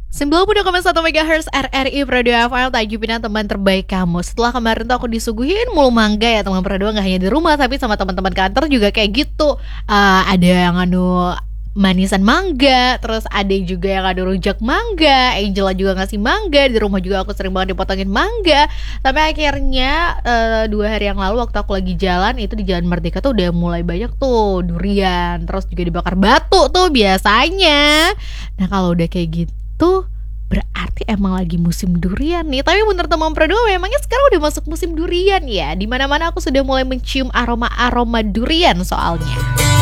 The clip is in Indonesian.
90,1 MHz RRI Pro 2 FM, Tajupina teman terbaik kamu. Setelah kemarin tuh aku disuguhin mulu mangga ya teman Pro 2, gak hanya di rumah tapi sama teman-teman kantor juga kayak gitu. Ada yang manisan mangga, terus ada juga yang ada rujak mangga, Angela juga ngasih mangga, di rumah juga aku sering banget dipotongin mangga. Sampai akhirnya 2 hari yang lalu waktu aku lagi jalan itu di Jalan Merdeka tuh udah mulai banyak tuh durian, terus juga dibakar batu tuh biasanya. Nah kalau udah kayak gitu berarti emang lagi musim durian nih. Tapi menurut teman Pro 2 memangnya sekarang udah masuk musim durian ya? Dimana-mana aku sudah mulai mencium aroma-aroma durian soalnya.